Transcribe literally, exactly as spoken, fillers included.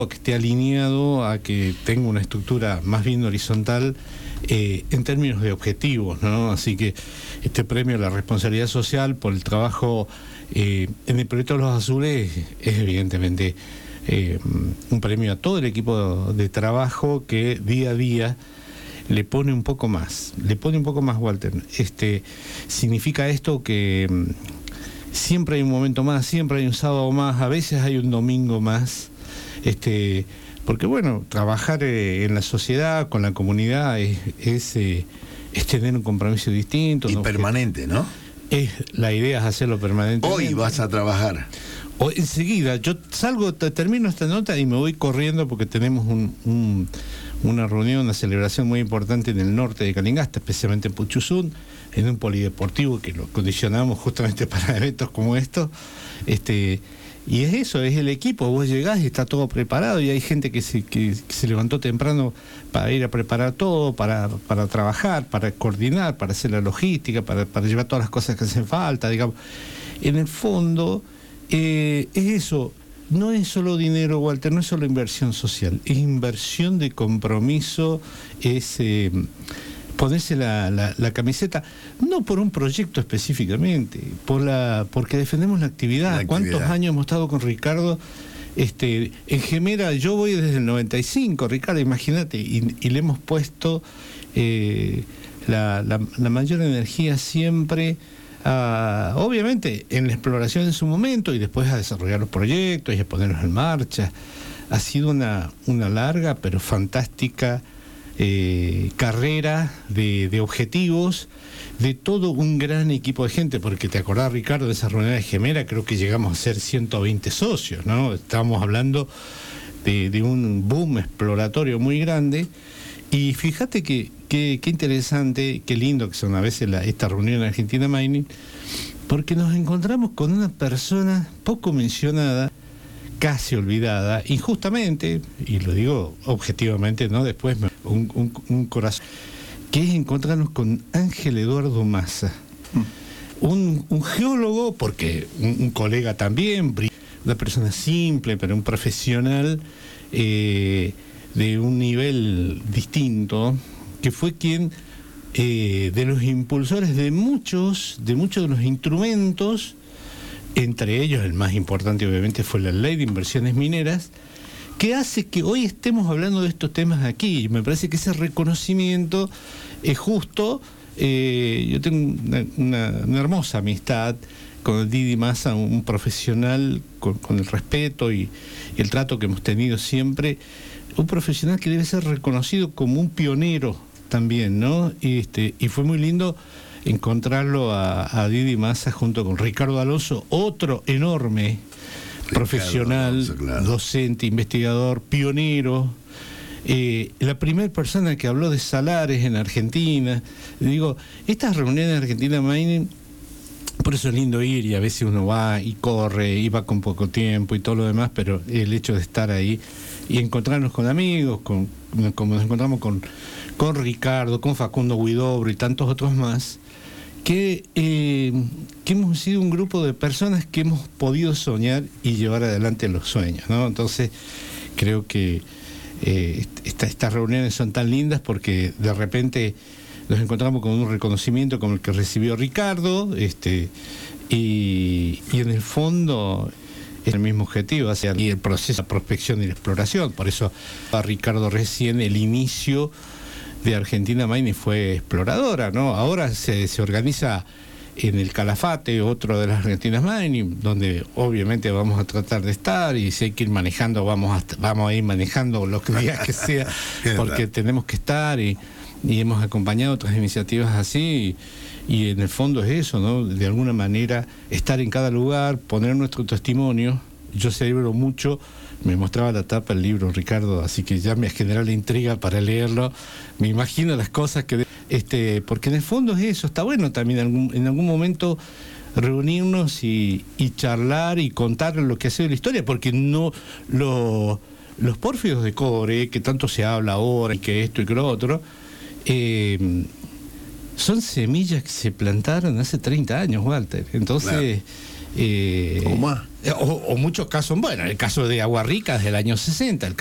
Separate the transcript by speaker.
Speaker 1: que esté alineado a que tenga una estructura más bien horizontal eh, en términos de objetivos, ¿no? Así que este premio a la responsabilidad social por el trabajo eh, en el proyecto de los azules es evidentemente eh, un premio a todo el equipo de trabajo que día a día le pone un poco más, le pone un poco más, Walter. Este, significa esto que siempre hay un momento más, siempre hay un sábado más, a veces hay un domingo más, este, porque bueno, trabajar eh, en la sociedad, con la comunidad, es, es, eh, es tener un compromiso distinto.
Speaker 2: Y
Speaker 1: ¿no?
Speaker 2: permanente, ¿no?
Speaker 1: Es, la idea es hacerlo permanentemente.
Speaker 2: Hoy vas a trabajar.
Speaker 1: O enseguida, yo salgo, te, termino esta nota y me voy corriendo porque tenemos un, un, una reunión, una celebración muy importante en el norte de Calingasta, especialmente en Puchuzún, en un polideportivo que lo condicionamos justamente para eventos como estos. Este, y es eso, es el equipo, vos llegás y está todo preparado y hay gente que se, que, que se levantó temprano para ir a preparar todo, para, para trabajar, para coordinar, para hacer la logística, para, para llevar todas las cosas que hacen falta, digamos. En el fondo, eh, es eso, no es solo dinero, Walter, no es solo inversión social, es inversión de compromiso, es eh, ponerse la, la, la camiseta, no por un proyecto específicamente, por la porque defendemos la actividad. La ¿Cuántos actividad? años hemos estado con Ricardo? Este, en Gemera, yo voy desde el noventa y cinco, Ricardo, imagínate, y, y le hemos puesto eh, la, la, la mayor energía siempre, a, obviamente, en la exploración en su momento y después a desarrollar los proyectos y a ponerlos en marcha. Ha sido una, una larga pero fantástica Eh, carrera de, de objetivos de todo un gran equipo de gente, porque te acordás, Ricardo, de esa reunión de Gemera, creo que llegamos a ser ciento veinte socios, ¿no? Estábamos hablando de, de un boom exploratorio muy grande, y fíjate que, que, que interesante, qué lindo que son a veces la, esta reunión en Argentina Mining, porque nos encontramos con una persona poco mencionada, casi olvidada, injustamente, y lo digo objetivamente, ¿no? Después un, un, un corazón, que es encontrarnos con Ángel Eduardo Massa, mm. un, un geólogo, porque un, un colega también, una persona simple, pero un profesional eh, de un nivel distinto, que fue quien, eh, de los impulsores de muchos, de muchos de los instrumentos, entre ellos el más importante obviamente fue la Ley de Inversiones Mineras, que hace que hoy estemos hablando de estos temas aquí. Me parece que ese reconocimiento es justo. Eh, yo tengo una, una, una hermosa amistad con Didi Massa, un profesional con, con el respeto y, y el trato que hemos tenido siempre, un profesional que debe ser reconocido como un pionero también, ¿no? Y, este, y fue muy lindo encontrarlo a, a Didi Massa junto con Ricardo Alonso, otro enorme Ricardo profesional, Alonso, claro. docente, investigador, pionero, eh, la primera persona que habló de salares en Argentina. Digo, estas reuniones en Argentina Mining, por eso es lindo ir, y a veces uno va y corre y va con poco tiempo y todo lo demás, pero el hecho de estar ahí y encontrarnos con amigos, con, como nos encontramos con, con Ricardo, con Facundo Huidobro y tantos otros más, que, eh, que hemos sido un grupo de personas que hemos podido soñar y llevar adelante los sueños, ¿no? Entonces creo que eh, esta, estas reuniones son tan lindas porque de repente nos encontramos con un reconocimiento como el que recibió Ricardo, este, y, y en el fondo es el mismo objetivo, hacia el proceso de prospección y la exploración. Por eso a Ricardo recién el inicio de Argentina Mining fue exploradora, ¿no? Ahora se, se organiza en el Calafate, otro de las Argentinas Mining, donde obviamente vamos a tratar de estar, y si hay que ir manejando, vamos a, vamos a ir manejando los días que sea, porque tenemos que estar, y, y hemos acompañado otras iniciativas así, y, y en el fondo es eso, ¿no? De alguna manera estar en cada lugar, poner nuestro testimonio. Yo celebro mucho. Me mostraba la tapa el libro, Ricardo, así que ya me generó la intriga para leerlo. Me imagino las cosas que... este porque en el fondo es eso, está bueno también en algún, en algún momento reunirnos y, y charlar y contar lo que ha sido la historia, porque no lo, los pórfidos de cobre, que tanto se habla ahora, y que esto y que lo otro, eh, son semillas que se plantaron hace treinta años, Walter. Entonces... Claro. Eh,
Speaker 2: o más.
Speaker 1: O, o muchos casos, bueno, el caso de Agua Rica del año sesenta, el